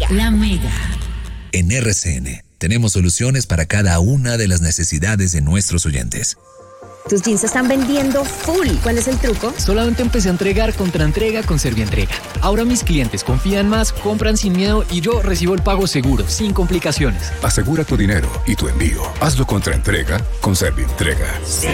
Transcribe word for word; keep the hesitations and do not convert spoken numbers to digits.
La Mega. En R C N tenemos soluciones para cada una de las necesidades de nuestros oyentes. Tus jeans se están vendiendo full. ¿Cuál es el truco? Solamente empecé a entregar contra entrega con Servientrega. Ahora mis clientes confían más, compran sin miedo y yo recibo el pago seguro, sin complicaciones. Asegura tu dinero y tu envío. Hazlo contra entrega con Servientrega.